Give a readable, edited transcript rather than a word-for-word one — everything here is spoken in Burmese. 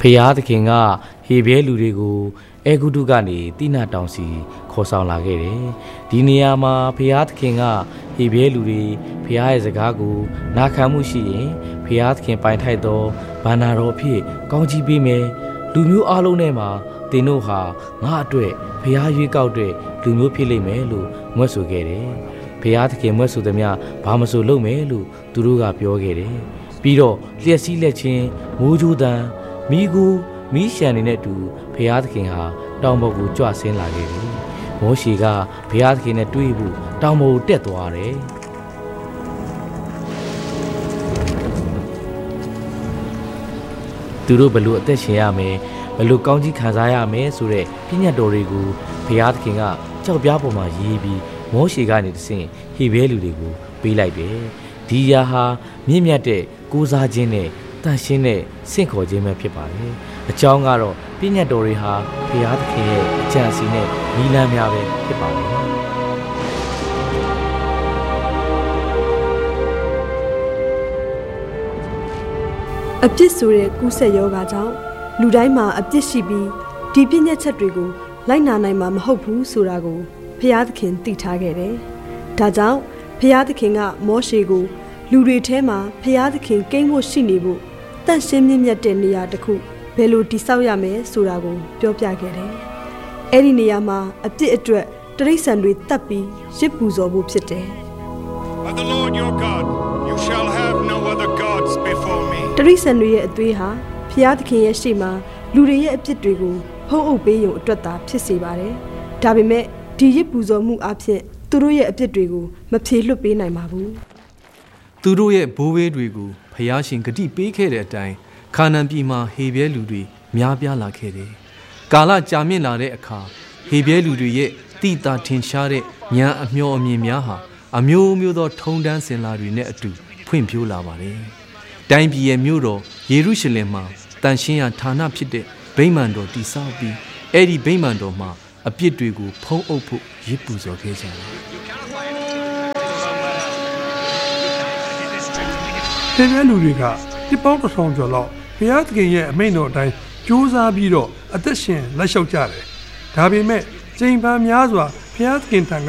ရားသခင်ကဟေဘဲလူတွေကိုအဲဂုတုကနေတိနာတောင်စီခေါ်ဆောင်လာခဲ့တယ်။ဒီနေရာမှာဖရားသခင်ကဟေဘဲလူတွေဖရားရဲ့စကားကိုနာခံမှုရှိရင်ဖရားသခင်ပိုင်ထိုက်သောဘာနာတော်ဖြစ်ကောင်းချီးပေးမယ်။လူမျိုးအလုံးထဲမှာသင်တို့ဟာငါအတွက်ဖရားရွေးကောက်တဲ့လူမျိုးဖြစ်လိမ့်မယ်လို့မွတ်ဆိုခဲ့တယ်။ဖရားသခင်မွတ်ဆိုသည်များဘာမဆိုလုပ်မယ်လို့သူတို့ကပြောခဲ့တယ်။ပြီးတော့လျက်စီးလက်ချင်းမိုးကြိုးတန်မိကူမီးရှံနေတဲ့အတူဖရားသခင်ဟာတောင်ပေါ်ကိုကြွဆင်းလာခဲ့တယ်။မောရှေကဖရားသခင်နဲ့တွေ့ဖို့တောင်ပေါ်ကိုတက်သွားတယ်။သူတို့ဘလို့အသက်ရှင်ရမယ်ဘလို့ကောင်းကြီးခံစားရမယ်ဆိုတဲ့ပြည့်ညတ်တော်တွေကိုဖရားသခင်ကကြောက်ပြားပေါ်မှာရေးပြီးမောရှေကနေတဆင့်ဟေဘဲလူတွေကိုပေးလိုက်တယ်။ဒီရာဟာမြင့်မြတ်တဲ့ကိုးစားခြင်းနဲ့တန်ရှင်းတဲ့စင့်ခေါ်ခြင်းပဲဖြစ်ပါတယ်။အကြောင်းကတော့ပြည့်ညတ်တော်တွေဟာဘုရားသခင်ရဲ့အကြံစီနဲ့နီလန်းများပဲဖြစ်ပါတယ်။အပြစ်ဆိုတဲ့ကူးဆက်ယောဂါကြောင့်လူတိုင်းမှာအပြစ်ရှိပြီးဒီပြည့်ညတ်ချက်တွေကိုလိုက်နာနိုင်မှာမဟုတ်ဘူးဆိုတာကိုဘုရားသခင်သိထားခဲ့တယ်။ဒါကြောင့်ဘုရားသခင်ကမောရှေကိုလူတွေထဲမှာဘုရားသခင်ကိန်းဖို့ရှိနေဖို့တန့်ရှင်းမြင့်မြတ်တဲ့နေရာတစ်ခုဘယ်လိုတည်ဆောက်ရမယ်ဆိုတာကိုပြောပြခဲ့တယ်။အဲ့ဒီနေရာမှာအပြစ်အတွက်တရိษံတွေတတ်ပြီးရစ်ပူဇော်ဖို့ဖြစ်တယ်။ But the Lord your God, you shall have no other gods before me. တရိษံတွေရဲ့အသွေးဟာဘုရားသခင်ရဲ့ရှေ့မှာလူတွေရဲ့အပြစ်တွေကိုဖုံးအုပ်ပေးရုံအတွက်သာဖြစ်စေပါတယ်။ဒါပေမဲ့ဒီရစ်ပူဇော်မှုအဖြစ်သူတို့ရဲ့အပြစ်တွေကိုမဖြေလွတ်ပေးနိုင်ပါဘူး။သူတို့ရဲ့ဘိုးဘေးတွေကိုဖျားရှင်ဂတိပေးခဲ့တဲ့အတိုင်းခါနန်ပြည်မှာဟေဘဲလူတွေများပြားလာခဲ့တယ်။ကာလကြာမြင့်လာတဲ့အခါဟေဘဲလူတွေရဲ့တိတာထင်ရှားတဲ့ဉာဏ်အမျှော်အမြင်များဟာအမျိုးမျိုးသောထုံတန်းစင်လာတွေနဲ့အတူဖွံ့ဖြိုးလာပါတယ်။တိုင်းပြည်ရဲ့မြို့တော်ယေရုရှလင်မှာတန်ရှင်းရာဌာနဖြစ်တဲ့ဗိမာန်တော်တည်ဆောက်ပြီးအဲ့ဒီဗိမာန်တော်မှာအပြစ်တွေကိုဖုံးအုပ်ဖို့ရစ်ပူဇော်ခဲ့ကြတယ်။ဒီလိုလူတွေကဒီပေါင်းတစ်ဆောင်ကျော်လောက်ဘုရားသခင်ရဲ့အမိန့်တော်အတိုင်းကြိုးစားပြီးတော့အသက်ရှင်လက်လျှောက်ကြတယ်။ဒါပေမဲ့ချိန်ပန်းများစွာဘုရားသခင်ထံက